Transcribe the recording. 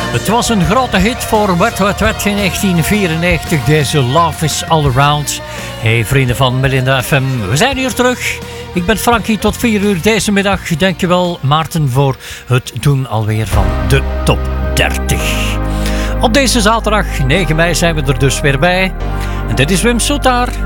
Het was een grote hit voor Wet Wet Wet in 1994, deze Love is All Around. Hey vrienden van Melinda FM, we zijn hier terug. Ik ben Frankie tot 4 uur deze middag. Dankjewel Maarten voor het doen alweer van de top 30. Op deze zaterdag 9 mei zijn we er dus weer bij. En dit is Wim Soetaar